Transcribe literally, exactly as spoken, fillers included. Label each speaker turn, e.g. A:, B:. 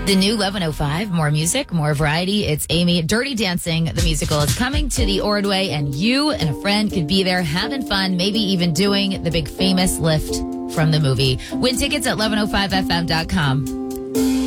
A: The new eleven oh five, more music, more variety. It's Amy. Dirty Dancing, the musical, is coming to the Ordway, and you and a friend could be there having fun, maybe even doing the big famous lift from the movie. Win tickets at eleven oh five f m dot com.